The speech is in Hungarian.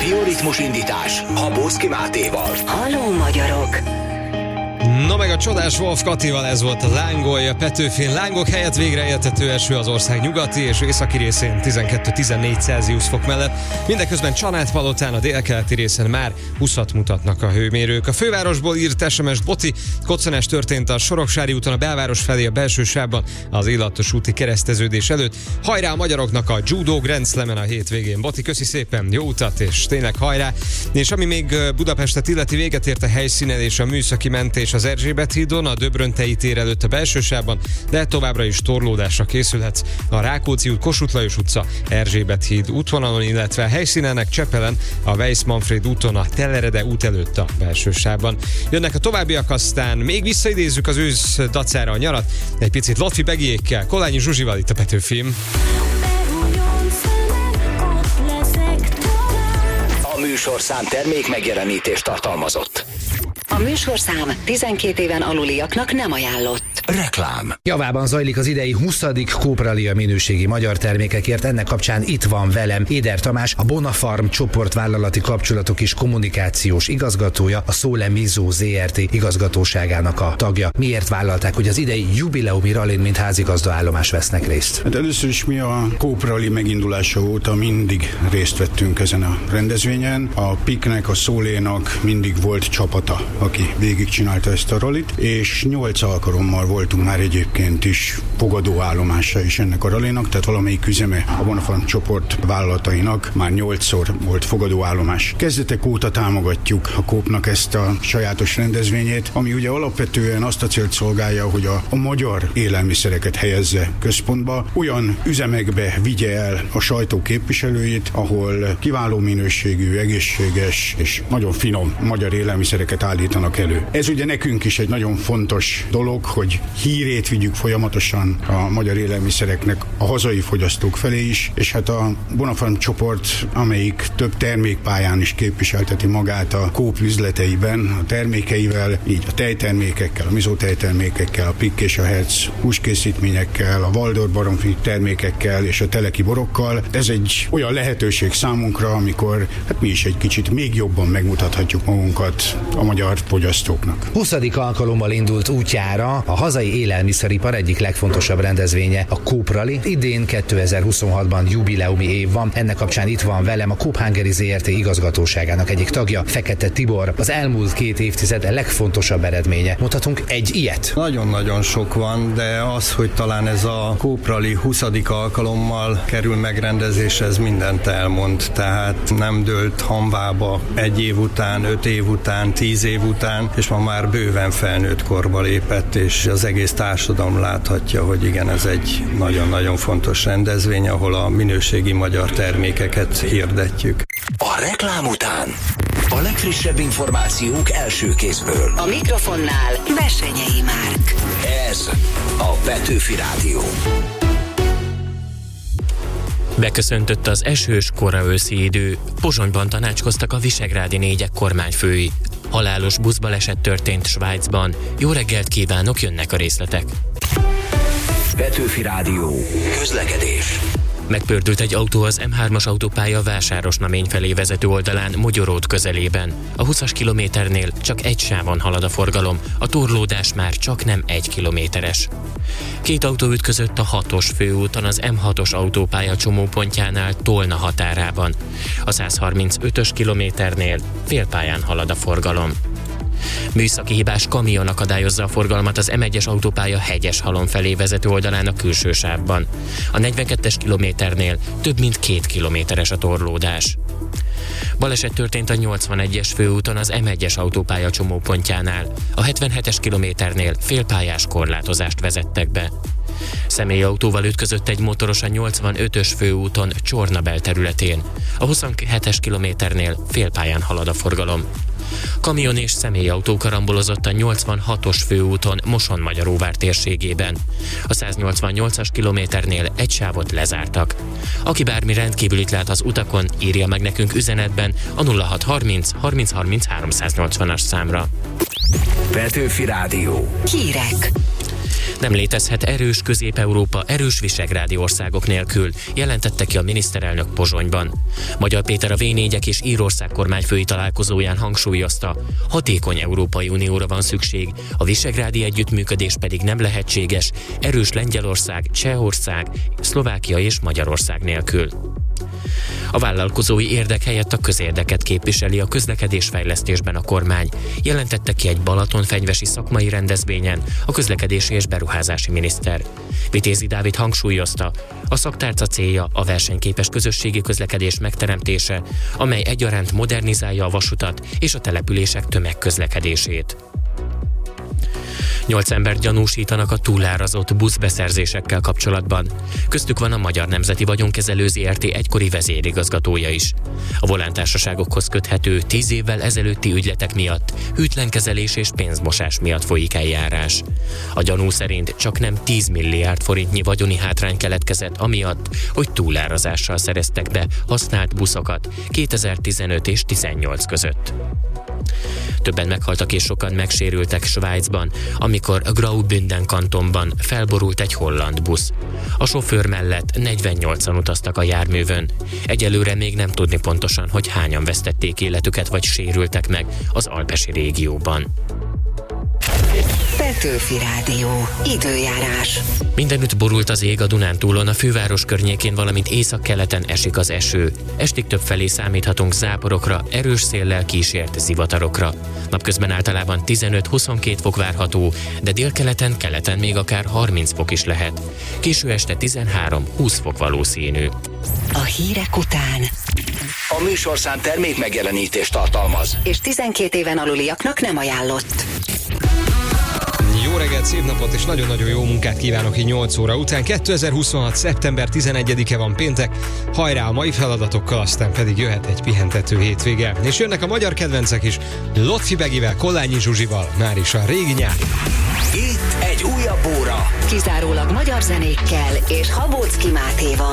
Bioritmus indítás Habóczky Mátéval. Halló magyarok! No meg a csodás Wolf Katival ez volt a Lángolja Petőfin. Lángok helyett végre éltető eső az ország nyugati és északi részén 12-14 Celsius fok mellett. Mindeközben Csanádpalotán a délkeleti részen már 20-at mutatnak a hőmérők. A fővárosból írt SMS-t Boti, koccanás történt a Soroksári úton a belváros felé a belső sávban az Illatos úti kereszteződés előtt. Hajrá a magyaroknak a Judo Grand Slamen a hétvégén. Boti, köszi szépen, jó utat és tényleg hajrá. És ami még Budapestet illeti, véget ért a helyszínelés, a műszaki mentés az Erzsébet hídon, a Döbröntei tér előtt a belső sávban, de továbbra is torlódásra készülhetsz a Rákóczi út, Kossuth Lajos utca, Erzsébet híd útvonalon, illetve a helyszínenek Csepelen, a Weiss-Manfréd úton, a Tellerede út előtt a belső sávban. Jönnek a továbbiak, aztán még visszaidézzük az ősz dacára a nyarat, egy picit Lotfi Begiékkel, Kolányi Zsuzsival itt a Petőfim. A műsorszám termék megjelenítést tartalmazott. A műsorszám 12 éven aluliaknak nem ajánlott. Reklám. Javában zajlik az idei 20. Kópralia minőségi magyar termékekért. Ennek kapcsán itt van velem Éder Tamás, a Bonafarm csoportvállalati kapcsolatok és kommunikációs igazgatója, a Szóle Mizó Zrt. igazgatóságának a tagja. Miért vállalták, hogy az idei jubileumi rallin mint házigazda állomás vesznek részt? Hát először is mi a Kóprali megindulása óta mindig részt vettünk ezen a rendezvényen. A PIK-nek, a Szólénak mindig volt csapata, aki végigcsinálta ezt a rallit, és 8 alkalommal voltunk már egyébként is fogadóállomása is ennek a rallinak, tehát valamelyik üzeme a Bonafarm csoport vállalatainak már 8-szor volt fogadóállomás. Kezdetek óta támogatjuk a Kópnak ezt a sajátos rendezvényét, ami ugye alapvetően azt a célt szolgálja, hogy a magyar élelmiszereket helyezze központba, olyan üzemekbe vigye el a sajtó képviselőit, ahol kiváló minőségű, egészséges és nagyon finom magyar élelmiszereket állítanak elő. Ez ugye nekünk is egy nagyon fontos dolog, hogy hírét vigyük folyamatosan a magyar élelmiszereknek a hazai fogyasztók felé is, és hát a Bonafarm csoport, amelyik több termékpályán is képviselteti magát a Kóp üzleteiben, a termékeivel, így a tejtermékekkel, a mizótejtermékekkel, a Pikk és a Herz húskészítményekkel, a Waldorf baromfi termékekkel és a teleki borokkal. Ez egy olyan lehetőség számunkra, amikor hát mi is egy kicsit még jobban megmutathatjuk magunkat a magyar fogyasztóknak. 20. alkalommal indult útjára a hazai élelmiszeripar egyik legfontosabb rendezvénye, a Kóprali. Idén 2026-ban jubileumi év van, ennek kapcsán itt van velem a Coop Hungary Zrt. Igazgatóságának egyik tagja, Fekete Tibor. Az elmúlt 2 évtized legfontosabb eredménye. Mondhatunk egy ilyet? Nagyon-nagyon sok van, de az, hogy talán ez a Kóprali 20. alkalommal kerül megrendezésre, ez mindent elmond. Tehát nem dőlt hamvába 1 év után, 5 év után, 10 év után, és ma már bőven felnőtt korba lépett, és az egész társadalom láthatja, hogy igen, ez egy nagyon-nagyon fontos rendezvény, ahol a minőségi magyar termékeket hirdetjük. A reklám után a legfrissebb információk első kézből. A mikrofonnál Bessenyei Márk. Ez a Petőfi Rádió. Beköszöntött az esős, kora őszi idő. Pozsonyban tanácskoztak a visegrádi 4-ek kormányfői. Halálos buszbaleset történt Svájcban. Jó reggelt kívánok, jönnek a részletek. Petőfi Rádió. Közlekedés. Megpördült egy autó az M3-as autópálya Vásárosnamény felé vezető oldalán Mogyoród közelében. A 20-as kilométernél csak egy sávon halad a forgalom, a torlódás már csak nem 1 kilométeres. 2 autó ütközött a 6-os főúton az M6-os autópálya csomópontjánál Tolna határában. A 135-ös kilométernél félpályán halad a forgalom. Műszaki hibás kamion akadályozza a forgalmat az M1-es autópálya Hegyeshalom felé vezető oldalán a külső sávban. A 42-es kilométernél több mint 2 kilométeres a torlódás. Baleset történt a 81-es főúton az M1-es autópálya csomópontjánál. A 77-es kilométernél félpályás korlátozást vezettek be. Személyautóval ütközött egy motoros a 85-ös főúton Csornabel területén. A 27-es kilométernél félpályán halad a forgalom. Kamion és személyautó karambolozott a 86-os főúton Moson-Magyaróvár térségében. A 188-as kilométernél egy sávot lezártak. Aki bármi rendkívülit lát az utakon, írja meg nekünk üzenetben a 0630 30 30 380-as számra. Petőfi Rádió. Hírek. Nem létezhet erős Közép-Európa erős visegrádi országok nélkül, jelentette ki a miniszterelnök Pozsonyban. Magyar Péter a V4-ek és Írország kormányfői találkozóján hangsúlyozta, hatékony Európai Unióra van szükség, a visegrádi együttműködés pedig nem lehetséges erős Lengyelország, Csehország, Szlovákia és Magyarország nélkül. A vállalkozói érdek helyett a közérdeket képviseli a közlekedésfejlesztésben a kormány, jelentette ki egy balatonfenyvesi szakmai rendezvényen a közlekedési és beruházási miniszter. Vitézi Dávid hangsúlyozta, a szaktárca célja a versenyképes közösségi közlekedés megteremtése, amely egyaránt modernizálja a vasutat és a települések tömegközlekedését. 8 embert gyanúsítanak a túlárazott buszbeszerzésekkel kapcsolatban. Köztük van a Magyar Nemzeti Vagyonkezelő Zrt. Egykori vezérigazgatója is. A volántársaságokhoz köthető 10 évvel ezelőtti ügyletek miatt hűtlenkezelés és pénzmosás miatt folyik eljárás. A gyanú szerint csaknem 10 milliárd forintnyi vagyoni hátrány keletkezett amiatt, hogy túlárazással szereztek be használt buszokat 2015 és 2018 között. Többen meghaltak és sokan megsérültek Svájcban, amikor Graubünden kantonban felborult egy holland busz. A sofőr mellett 48-an utaztak a járművön. Egyelőre még nem tudni pontosan, hogy hányan vesztették életüket vagy sérültek meg az alpesi régióban. Petőfi Rádió. Időjárás. Mindenütt borult az ég a Dunántúlon, a főváros környékén, valamint északkeleten esik az eső. Estig többfelé számíthatunk záporokra, erős széllel kísért zivatarokra. Napközben általában 15-22 fok várható, de délkeleten, keleten még akár 30 fok is lehet. Késő este 13-20 fok valószínű. A hírek után. A műsorszám termék megjelenítést tartalmaz. És 12 éven aluliaknak nem ajánlott. Jó reggelt, szép napot és nagyon-nagyon jó munkát kívánok így 8 óra után. 2026. szeptember 11-e van péntek, hajrá a mai feladatokkal, aztán pedig jöhet egy pihentető hétvége. És jönnek a magyar kedvencek is, Lotfi Begivel, Kollányi Zsuzsival, már is a régi nyár. Itt egy újabb óra. Kizárólag magyar zenékkel és Habóczky Mátéval.